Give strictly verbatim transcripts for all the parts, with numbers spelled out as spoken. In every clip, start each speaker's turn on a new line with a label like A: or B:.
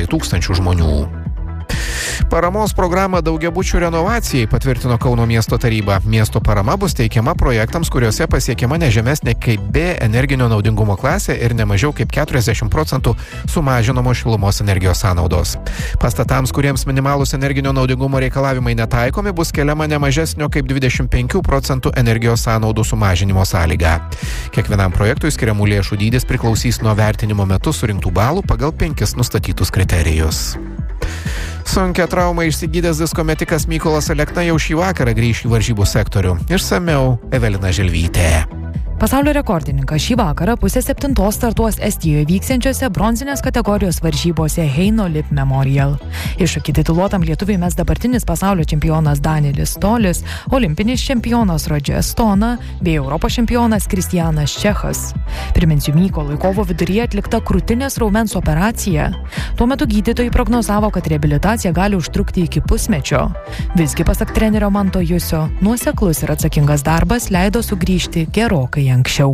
A: šimtai tūkstančių žmonių. Paramos programą daugiabučių renovacijai patvirtino Kauno miesto taryba. Miesto parama bus teikiama projektams, kuriuose pasiekiama ne žemesnė kaip B energinio naudingumo klasė ir ne mažiau kaip keturiasdešimt procentų sumažinamos šilumos energijos sąnaudos. Pastatams, kuriems minimalūs energinio naudingumo reikalavimai netaikomi, bus keliama ne mažesnio kaip dvidešimt penkių procentų energijos sąnaudų sumažinimo sąlyga. Kiekvienam projektui skiriamų lėšų dydis priklausys nuo vertinimo metu surinktų balų pagal penkis nustatytus kriterijus. Sunkia trauma išsigydęs diskometikas Mykolas Alekna jau šį vakarą grįš į varžybų sektorių. Išsamiau Evelina Želvytė.
B: Pasaulio rekordininkas šį vakarą pusę septintos startuos Estijoje vyksiančiose bronzinės kategorijos varžybose Heino Lip Memorial. Iššūkį tituluotam lietuviui mes dabartinis pasaulio čempionas Danielis Tolis, olimpinis čempionas Rodžer Stona bei Europos čempionas Kristianas Čechas. Priminsiu, Mykolui kovo viduryje atlikta krūtinės raumens operacija. Tuo metu gydytojai prognozavo, kad reabilitacija gali užtrukti iki pusmečio. Visgi, pasak trenerio Manto Jusio, nuoseklus ir atsakingas darbas leido sugrįžti gerokai anksčiau.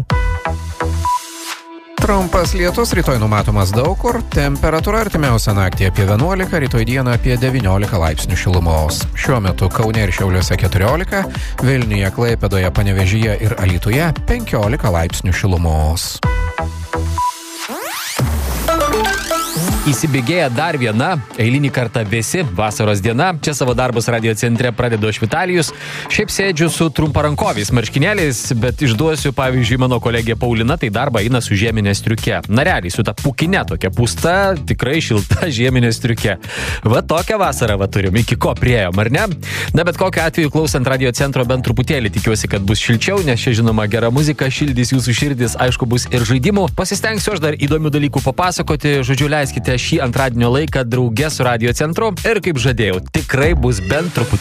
A: Trumpas lietus rytoj numatomas daug kur, temperatūra artimiausią naktį apie vienuolika, rytoj dieną apie devyniolika laipsnių šilumos. Šiuo metu Kaune ir Šiauliuose keturiolika, Vilniuje, Klaipėdoje, Panevėžyje ir Alytuje penkiolika laipsnių šilumos.
C: Įsibėgėja dar viena, eilinį kartą vėsi vasaros diena. Čia savo darbus radio centre pradedu aš Vitalijus. Šiaip sėdžiu su trumparankoviais marškinėliais, bet išduosiu, pavyzdžiui, mano kolegė Paulina, tai darbą eina su žieminė striuke. Nareliai, su ta pūkine tokia pūsta, tikrai šilta žieminė striuke. Va tokią vasarą va turim, iki ko priejom, ar ne? Na, bet kokiu atveju, klausant radio centro bent truputėlį, tikiuosi, kad bus šilčiau, nes čia žinoma gera muzika, šildys jūsų širdis, aišku, bus ir žaidimų. Pasistengsiu aš dar įdomių dalykų papasakoti, žodžiu, leiskite šį antradienio laiką drauge su radio centru ir kaip žadėjau, tikrai bus bent truputį